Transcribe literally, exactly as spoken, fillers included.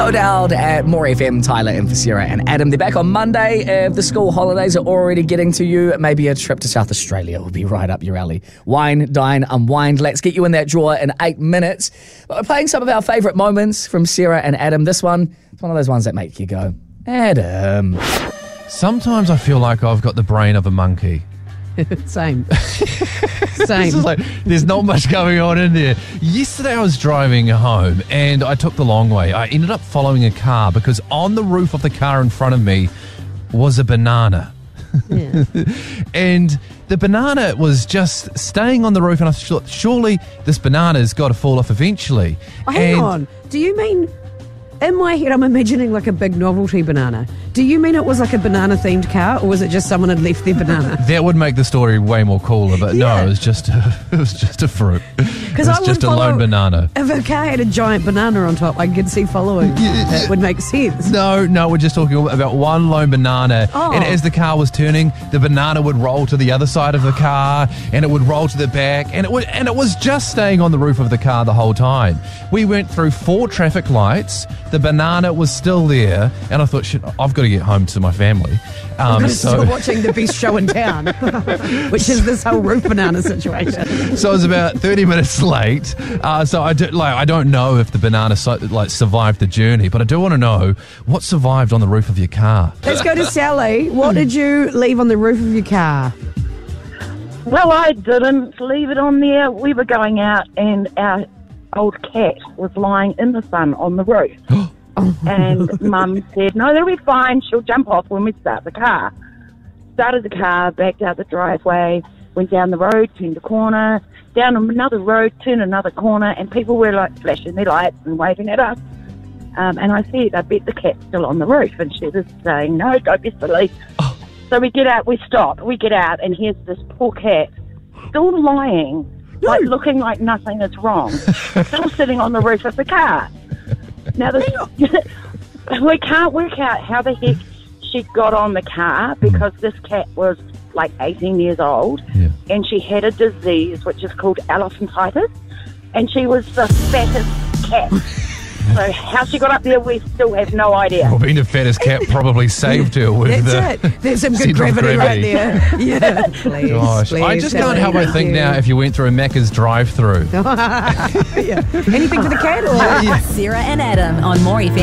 No doubt at More F M, Tyler and for Sarah and Adam. They're back on Monday. If the school holidays are already getting to you, maybe a trip to South Australia will be right up your alley. Wine, dine, unwind. Let's get you in that drawer in eight minutes. But we're playing some of our favourite moments from Sarah and Adam. This one, it's one of those ones that make you go, Adam. Sometimes I feel like I've got the brain of a monkey. Same. Same. Like, there's not much going on in there. Yesterday I was driving home and I took the long way. I ended up following a car because on the roof of the car in front of me was a banana. Yeah. And the banana was just staying on the roof, and I thought, surely this banana's got to fall off eventually. Oh, hang and on. Do you mean, in my head, I'm imagining like a big novelty banana. Do you mean it was like a banana-themed car, or was it just someone had left their banana? That would make the story way more cooler, but Yeah. no, it was just a, it was just a fruit. It was I would just a follow- lone banana. If a car had a giant banana on top, I could see following. That would make sense. No, no, we're just talking about one lone banana. Oh. And as the car was turning, the banana would roll to the other side of the car, and it would roll to the back, and it would, and it was just staying on the roof of the car the whole time. We went through four traffic lights. The banana was still there, and I thought, shit, I've got to get home to my family. Um, I'm so, still watching the best show in town, which is this whole roof banana situation. so I was about thirty minutes late. Uh, so I do, like I don't know if the banana so, like survived the journey, but I do want to know what survived on the roof of your car. Let's go to Sally. What did you leave on the roof of your car? Well, I didn't leave it on there. We were going out and our old cat was lying in the sun on the roof. And Mum said, no, that'll be fine. She'll jump off when we start the car. Started the car, backed out the driveway, went down the road, turned a corner, down another road, turned another corner, and people were like flashing their lights and waving at us. Um, and I said, I bet the cat's still on the roof. And she was saying, no, don't be silly. Oh. So we get out, we stop, we get out, and here's this poor cat still lying, like looking like nothing is wrong, still sitting on the roof of the car. Now, this, we can't work out how the heck she got on the car because this cat was like eighteen years old, Yeah. and she had a disease which is called elephantitis, and she was the fattest cat. So how she got up there, we still have no idea. Well, being the fattest cat probably saved her with That's the it. There's some good centre of gravity, right gravity. there. Yeah. Please, Gosh, please, I just can't Sally, help but thank think you. now if you went through a Macca's drive-through. Yeah. Anything for the cat? Or? Sarah and Adam on More F M.